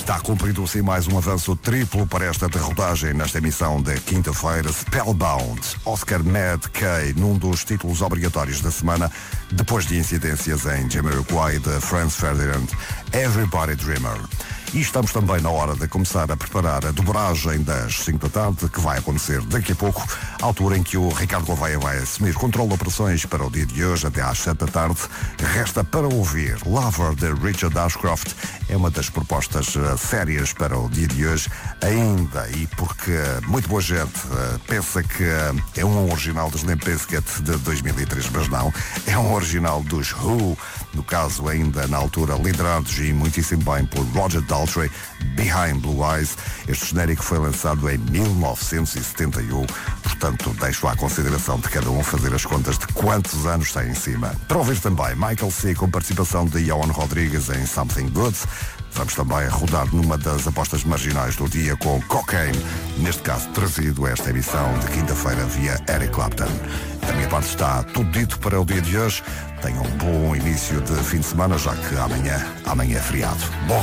Está cumprido assim mais um avanço triplo para esta derrotagem nesta emissão da quinta-feira. Spellbound, Oscar Mad Kay, num dos títulos obrigatórios da semana, depois de incidências em Jamiroquai de Franz Ferdinand, Everybody Dreamer. E estamos também na hora de começar a preparar a dobragem das 5 da tarde, que vai acontecer daqui a pouco, à altura em que o Ricardo Gouveia vai assumir controle de operações para o dia de hoje, até às 7 da tarde. Resta para ouvir Lover, de Richard Ashcroft, é uma das propostas sérias para o dia de hoje, ainda, e porque muito boa gente pensa que é um original dos Limp Bizkit de 2003, mas não, é um original dos Who, no caso ainda na altura liderados e muitíssimo bem por Roger Daltrey, Behind Blue Eyes. Este genérico foi lançado em 1971, portanto deixo à consideração de cada um fazer as contas de quantos anos tem em cima. Para ouvir também Michael C. com participação de Johan Rodrigues em Something Good. Vamos também rodar numa das apostas marginais do dia com Cocaine, neste caso trazido a esta emissão de quinta-feira via Eric Clapton. Da minha parte está tudo dito para o dia de hoje. Tenham um bom início de fim de semana, já que amanhã é feriado. Bom